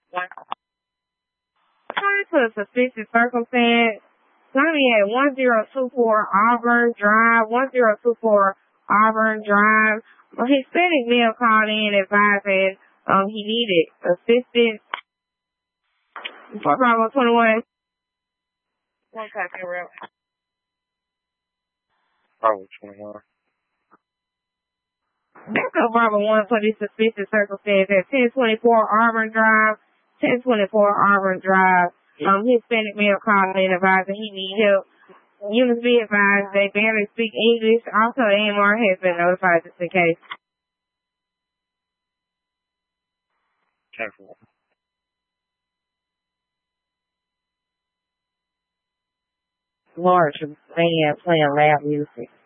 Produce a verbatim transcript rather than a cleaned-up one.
Turn to a suspicious circumstance. Gonna be at one zero two four Auburn Drive, one zero two four Auburn Drive. A Hispanic male called in advising um he needed assistance. For Bravo twenty-one. One copy, real. Bravo twenty-one. Echo Bravo one for the suspicious circumstance at ten twenty-four Auburn Drive, ten twenty-four Auburn Drive. Um, Hispanic male called in advising he need help. Units be advised they barely speak English. Also, the A M R has been notified just in case. Careful. Large man playing loud music.